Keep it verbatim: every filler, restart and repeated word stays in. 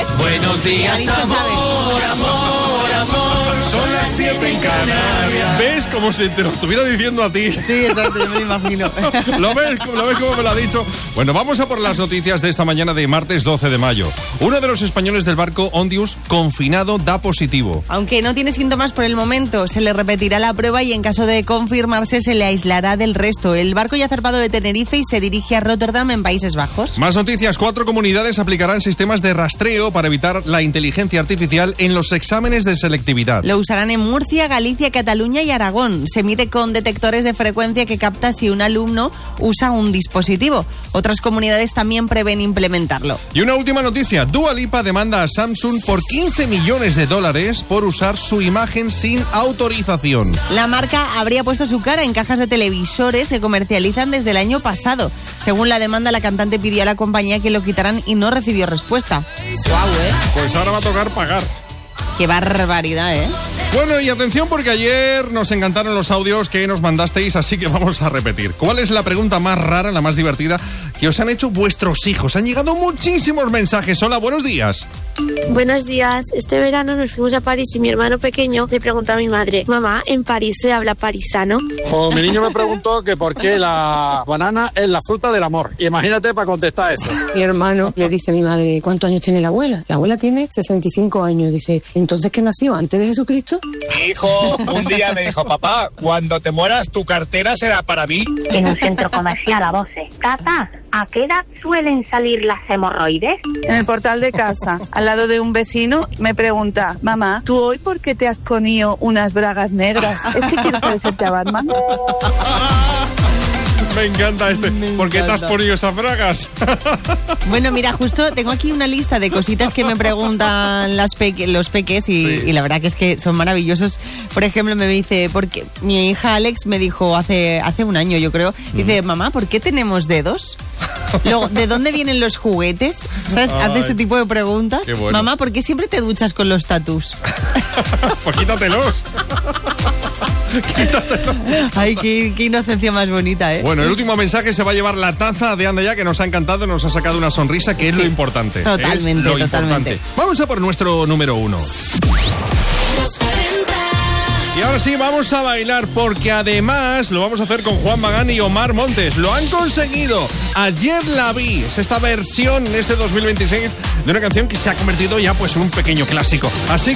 Buenos días, amor, amor, amor. Son las siete en Canarias. ¿Ves como si te lo estuviera diciendo a ti? Sí, exacto, yo me lo imagino. ¿Lo ves? ¿Lo ves como me lo ha dicho? Bueno, vamos a por las noticias de esta mañana de martes doce de mayo. Uno de los españoles del barco Ondius, confinado, da positivo. Aunque no tiene síntomas por el momento, se le repetirá la prueba y en caso de confirmarse se le aislará del resto. El barco ya ha zarpado de Tenerife y se dirige a Rotterdam, en Países Bajos. Más noticias. Cuatro comunidades aplicarán sistemas de rastreo para evitar la inteligencia artificial en los exámenes de selectividad. Lo usarán en Murcia, Galicia, Cataluña y Aragón. Se mide con detectores de frecuencia que capta si un alumno usa un dispositivo. Otras comunidades también prevén implementarlo. Y una última noticia. Dua Lipa demanda a Samsung por quince millones de dólares por usar su imagen sin autorización. La marca habría puesto su cara en cajas de televisores que comercializan desde el año pasado. Según la demanda, la cantante pidió a la compañía que lo quitaran y no recibió respuesta. ¡Guau, eh! Pues ahora va a tocar pagar. ¡Qué barbaridad, eh! Bueno, y atención porque ayer nos encantaron los audios que nos mandasteis, así que vamos a repetir. ¿Cuál es la pregunta más rara, la más divertida que os han hecho vuestros hijos? Han llegado muchísimos mensajes. Hola, buenos días. Buenos días. Este verano nos fuimos a París y mi hermano pequeño le preguntó a mi madre: mamá, ¿en París se habla parisano? O mi niño me preguntó que por qué la banana es la fruta del amor. Y imagínate para contestar eso. Mi hermano le dice a mi madre: ¿cuántos años tiene la abuela? La abuela tiene sesenta y cinco años. Dice: ¿entonces qué nació? ¿Antes de Jesucristo? Mi hijo un día me dijo: papá, cuando te mueras tu cartera será para mí. En un centro comercial a voces: tata, ¿a qué edad suelen salir las hemorroides? En el portal de casa, al lado de un vecino, me pregunta: mamá, ¿tú hoy por qué te has ponido unas bragas negras? ¿Es que quieres parecerte a Batman? Me encanta este. Me ¿Por qué encanta. Te has ponido esas bragas? Bueno, mira, justo tengo aquí una lista de cositas que me preguntan las peque, los peques y, sí. y la verdad que es que son maravillosos. Por ejemplo, me dice, porque mi hija Alex me dijo hace, hace un año, yo creo, dice: mamá, ¿por qué tenemos dedos? Luego, ¿de dónde vienen los juguetes? ¿Sabes? Ay, hace ese tipo de preguntas. Bueno. Mamá, ¿por qué siempre te duchas con los tatús? Pues quítatelos. Quítatelos. Ay, qué, qué inocencia más bonita, ¿eh? Bueno, el último mensaje se va a llevar la taza de Anda Ya, que nos ha encantado, nos ha sacado una sonrisa, que es sí. lo importante. Totalmente, es lo totalmente. Importante. Vamos a por nuestro número uno. Y ahora sí, vamos a bailar, porque además lo vamos a hacer con Juan Magán y Omar Montes. Lo han conseguido. Ayer la vi. Es esta versión, este dos mil veintiséis, de una canción que se ha convertido ya pues en un pequeño clásico. Así